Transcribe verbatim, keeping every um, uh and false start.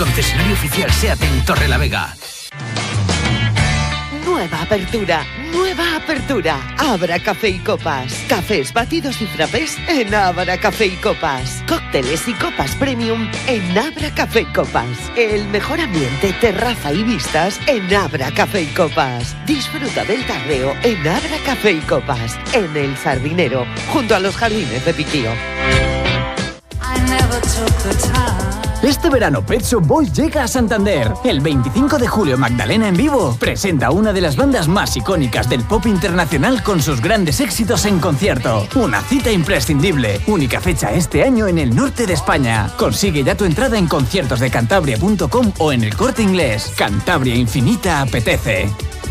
concesionario oficial SEAT en Torrelavega. Nueva apertura, nueva apertura. Abra Café y Copas. Cafés, batidos y frappés en Abra Café y Copas. Cócteles y copas premium en Abra Café y Copas. El mejor ambiente, terraza y vistas en Abra Café y Copas. Disfruta del tardeo en Abra Café y Copas. En El Sardinero, junto a los jardines de Piquío. Este verano Pet Shop Boys llega a Santander. El veinticinco de julio Magdalena en vivo presenta una de las bandas más icónicas del pop internacional con sus grandes éxitos en concierto. Una cita imprescindible. Única fecha este año en el norte de España. Consigue ya tu entrada en conciertos de cantabria punto com o en El Corte Inglés. Cantabria Infinita apetece.